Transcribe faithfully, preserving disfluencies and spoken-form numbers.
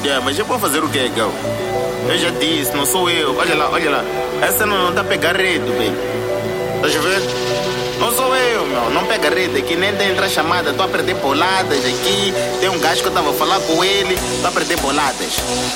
Yeah, mas eu vou fazer o quê, Gal? Eu já disse, não sou eu. Olha lá, olha lá. Essa não tá a pegar rede, baby. Estás a ver? Não sou eu, meu. Não pega rede aqui, nem tem entrar chamada. Estou a perder boladas aqui. Tem um gajo que eu estava a falar com ele. Estou a perder boladas.